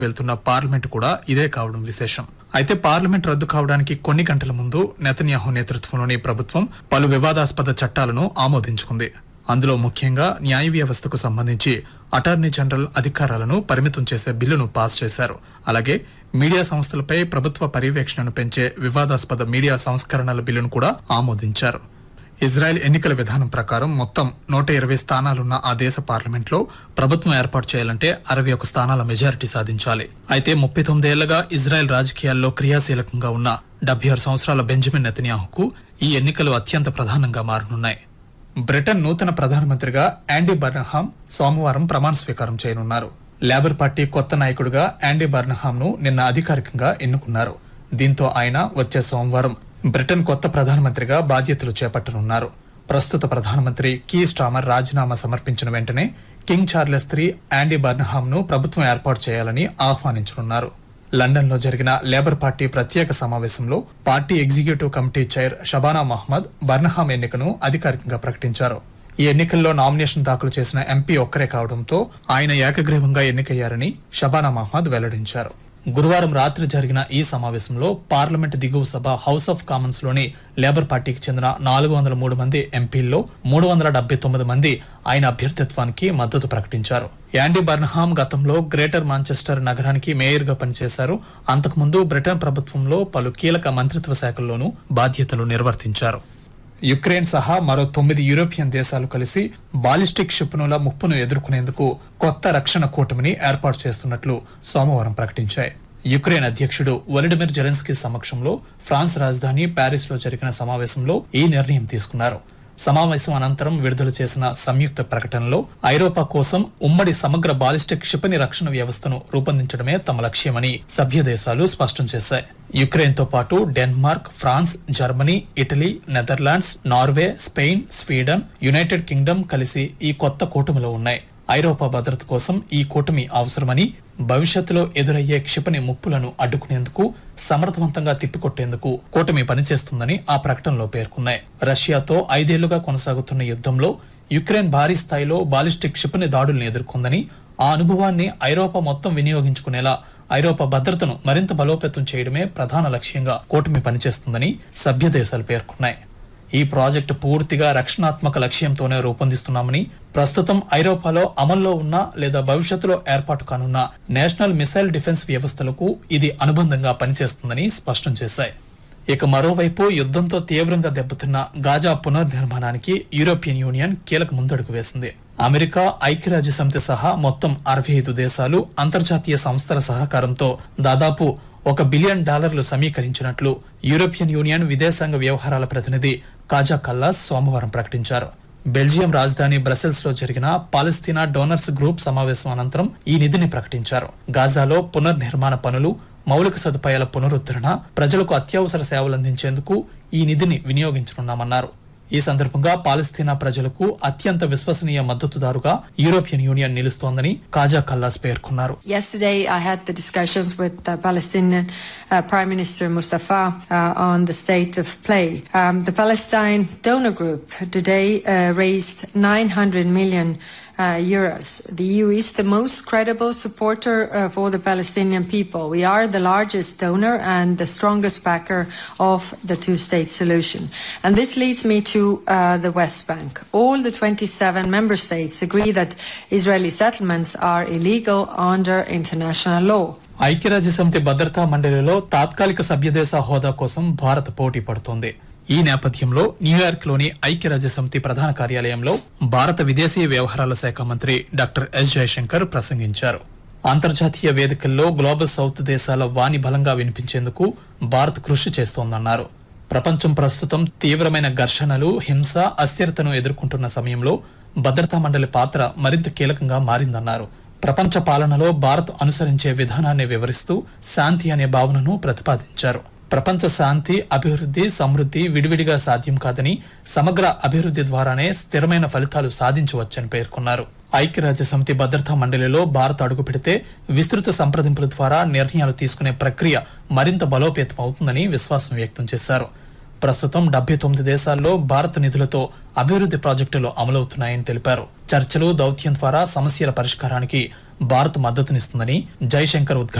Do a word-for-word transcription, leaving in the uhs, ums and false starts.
వెళ్తున్న పార్లమెంట్ కూడా ఇదే కావడం విశేషం. అయితే పార్లమెంట్ రద్దు కావడానికి కొన్ని గంటల ముందు నెతన్యాహు నేతృత్వంలోని ప్రభుత్వం పలు వివాదాస్పద చట్టాలను ఆమోదించుకుంది. అందులో ముఖ్యంగా న్యాయ వ్యవస్థకు సంబంధించి అటార్నీ జనరల్ అధికారాలను పరిమితం చేసే బిల్లును పాస్ చేశారు. అలాగే మీడియా సంస్థలపై ప్రభుత్వ పర్యవేక్షణను పెంచే వివాదాస్పద మీడియా సంస్కరణల బిల్లును కూడా ఆమోదించారు. ఇజ్రాయెల్ ఎన్నికల విధానం ప్రకారం మొత్తం నూట ఇరవై స్థానాలున్న ఆ దేశ పార్లమెంట్లో ప్రభుత్వం ఏర్పాటు చేయాలంటే అరవై ఒక స్థానాల మెజారిటీ సాధించాలి. అయితే ముప్పై తొమ్మిదేళ్లుగా ఇజ్రాయెల్ రాజకీయాల్లో క్రియాశీలకంగా ఉన్న డెబ్బై ఆరు సంవత్సరాల బెంజమిన్ నెతన్యాహుకు ఈ ఎన్నికలు అత్యంత ప్రధానంగా మారనున్నాయి. బ్రిటన్ నూతన ప్రధానమంత్రిగా యాండీ బర్న్హామ్ సోమవారం ప్రమాణ స్వీకారం చేయనున్నారు. లేబర్ పార్టీ కొత్త నాయకుడిగా యాండీ బర్న్హామ్ ను నిన్న అధికారికంగా ఎన్నుకున్నారు. దీంతో ఆయన వచ్చే సోమవారం బ్రిటన్ కొత్త ప్రధానమంత్రిగా బాధ్యతలు చేపట్టనున్నారు. ప్రస్తుత ప్రధానమంత్రి కీ స్టామర్ రాజీనామా సమర్పించిన వెంటనే కింగ్ చార్లెస్ త్రీ యాండీ బర్న్హామ్ ను ప్రభుత్వం ఏర్పాటు చేయాలని ఆహ్వానించనున్నారు. లండన్ లో జరిగిన లేబర్ పార్టీ ప్రత్యేక సమావేశంలో party executive committee chair Shabana Mohammad Burnham ఎన్నికను అధికారికంగా ప్రకటించారు. ఈ ఎన్నికల్లో నామినేషన్ దాఖలు చేసిన ఎంపీ ఒక్కరే కావడంతో ఆయన ఏకగ్రీవంగా ఎన్నికయ్యారని షబానా మహ్మద్ వెల్లడించారు. గురువారం రాత్రి జరిగిన ఈ సమావేశంలో పార్లమెంట్ దిగువ సభ హౌస్ ఆఫ్ కామన్స్ లోని లేబర్ పార్టీకి చెందిన నాలుగు వందల మూడు మంది ఎంపీల్లో మూడు వందల డెబ్బై తొమ్మిది మంది ఆయన అభ్యర్థిత్వానికి మద్దతు ప్రకటించారు. యాండీ బర్న్హామ్ గతంలో గ్రేటర్ మాంచెస్టర్ నగరానికి మేయర్ గా పనిచేశారు. అంతకుముందు బ్రిటన్ ప్రభుత్వంలో పలు కీలక మంత్రిత్వ శాఖల్లోనూ బాధ్యతలు నిర్వర్తించారు. యుక్రెయిన్ సహా మరో తొమ్మిది యూరోపియన్ దేశాలు కలిసి బాలిస్టిక్ క్షిపణుల ముప్పును ఎదుర్కొనేందుకు కొత్త రక్షణ కూటమిని ఏర్పాటు చేస్తున్నట్లు సోమవారం ప్రకటించాయి. యుక్రెయిన్ అధ్యక్షుడు వొలోడిమిర్ జెలెన్స్కీ సమక్షంలో ఫ్రాన్స్ రాజధాని ప్యారిస్ లో జరిగిన సమావేశంలో ఈ నిర్ణయం తీసుకున్నారు. సమావేశం అనంతరం విడుదల చేసిన సంయుక్త ప్రకటనలో ఐరోపా కోసం ఉమ్మడి సమగ్ర బాలిస్టిక్ క్షిపణి రక్షణ వ్యవస్థను రూపొందించడమే తమ లక్ష్యమని సభ్య దేశాలు స్పష్టం చేశాయి. యుక్రెయిన్ తో పాటు Denmark, France, Germany, Italy, Netherlands, Norway, Spain, Sweden, United Kingdom కలిసి ఈ కొత్త కూటమిలో ఉన్నాయి. ఐరోపా భద్రత కోసం ఈ కూటమి అవసరమని, భవిష్యత్తులో ఎదురయ్యే క్షిపణి ముప్పులను అడ్డుకునేందుకు, సమర్థవంతంగా తిప్పికొట్టేందుకు కూటమి పనిచేస్తుందని ఆ ప్రకటనలో పేర్కొన్నాయి. రష్యాతో ఐదేళ్లుగా కొనసాగుతున్న యుద్ధంలో యుక్రెయిన్ భారీ స్థాయిలో బాలిస్టిక్ క్షిపణి దాడుల్ని ఎదుర్కొందని, ఆ అనుభవాన్ని ఐరోపా మొత్తం వినియోగించుకునేలా ఐరోపా భద్రతను మరింత బలోపేతం చేయడమే ప్రధాన లక్ష్యంగా కూటమి పనిచేస్తుందని సభ్య దేశాలు పేర్కొన్నాయి. ఈ ప్రాజెక్టు పూర్తిగా రక్షణాత్మక లక్ష్యంతోనే రూపొందిస్తున్నామని, ప్రస్తుతం ఐరోపాలో అమల్లో ఉన్న లేదా భవిష్యత్తులో ఏర్పాటు కానున్న నేషనల్ మిసైల్ డిఫెన్స్ వ్యవస్థలకు ఇది అనుబంధంగా పనిచేస్తుందని స్పష్టం చేశాయి. ఇక మరోవైపు యుద్ధంతో తీవ్రంగా దెబ్బతిన్న గాజా పునర్నిర్మాణానికి యూరోపియన్ యూనియన్ కీలక ముందడుగు వేసింది. అమెరికా, ఐక్యరాజ్య సమితి సహా మొత్తం అరవై ఐదు దేశాలు అంతర్జాతీయ సంస్థల సహకారంతో దాదాపు ఒక బిలియన్ డాలర్లు సమీకరించినట్లు యూరోపియన్ యూనియన్ విదేశాంగ వ్యవహారాల ప్రతినిధి కాజా కల్లాస్ సోమవారం ప్రకటించారు. బెల్జియం రాజధాని బ్రసెల్స్ లో జరిగిన పాలస్తీనా డోనర్స్ గ్రూప్ సమావేశం అనంతరం ఈ నిధిని ప్రకటించారు. గాజాలో పునర్నిర్మాణ పనులు, మౌలిక సదుపాయాల పునరుద్ధరణ, ప్రజలకు అత్యవసర సేవలు అందించేందుకు ఈ నిధిని వినియోగించనున్నామన్నారు. ఈ సందర్భంగా పాలస్తీనా ప్రజలకు అత్యంత విశ్వసనీయ మద్దతుదారుగా యూరోపియన్ యూనియన్ నిలుస్తోందని కాజా కల్లాస్ పేర్కొన్నారు. Yesterday I had the discussions with the Palestinian uh, Prime Minister Mustafa uh, on the state of play. Um, the Palestine donor group today uh, raised nine hundred million Uh, euros. The E U is the most credible supporter uh, for the Palestinian people. We are the largest donor and the strongest backer of the two-state solution. And this leads me to uh, the West Bank. All the twenty-seven member states agree that Israeli settlements are illegal under international law. ఐక్యరాజ్య సమితి భద్రతా మండలిలో తాత్కాలిక సభ్యదేశ హోదా కోసం భారత్ పోటీ పడుతోంది. ఈ నేపథ్యంలో న్యూయార్క్ లోని ఐక్యరాజ్య సమితి ప్రధాన కార్యాలయంలో భారత విదేశీ వ్యవహారాల శాఖ మంత్రి డాక్టర్ ఎస్ జయశంకర్ ప్రసంగించారు. అంతర్జాతీయ వేదికల్లో గ్లోబల్ సౌత్ దేశాల వాణి బలంగా వినిపించేందుకు భారత్ కృషి చేస్తోందన్నారు. ప్రపంచం ప్రస్తుతం తీవ్రమైన ఘర్షణలు, హింస, అస్థిరతను ఎదుర్కొంటున్న సమయంలో భద్రతా మండలి పాత్ర మరింత కీలకంగా మారిందన్నారు. ప్రపంచ పాలనలో భారత్ అనుసరించే విధానాన్ని వివరిస్తూ శాంతి అనే భావనను ప్రతిపాదించారు. ప్రపంచ శాంతి, అభివృద్ధి, సమృద్ధి విడివిడిగా సాధ్యం కాదని, సమగ్ర అభివృద్ధి ద్వారానే స్థిరమైన ఫలితాలు సాధించవచ్చని పేర్కొన్నారు. ఐక్యరాజ్య సమితి భద్రతా మండలిలో భారత్ అడుగు పెడితే విస్తృత సంప్రదింపుల ద్వారా నిర్ణయాలు తీసుకునే ప్రక్రియ మరింత బలోపేతం అవుతుందని విశ్వాసం వ్యక్తం చేశారు. ప్రస్తుతం డెబ్బై తొమ్మిది దేశాల్లో భారత నిధులతో అభివృద్ధి ప్రాజెక్టులు అమలవుతున్నాయని తెలిపారు. చర్చలు, దౌత్యం ద్వారా సమస్యల పరిష్కారానికి భారత్ మద్దతునిస్తుందని జైశంకర్ ఉద్ఘాటించారు.